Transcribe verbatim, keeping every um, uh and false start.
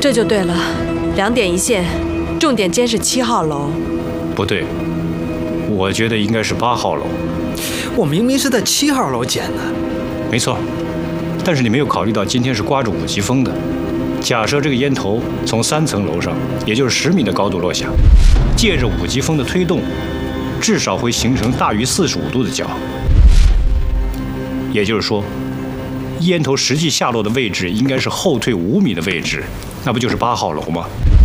这就对了，两点一线，重点监视七号楼。 不对，我觉得应该是八号楼。 我明明是在七号楼捡的。 没错，但是你没有考虑到今天是刮着五级风的。假设这个烟头从三层楼上，也就是十米的高度落下，借着五级风的推动，至少会形成大于四十五度的角。也就是说，烟头实际下落的位置应该是后退五米的位置，那不就是八号楼吗？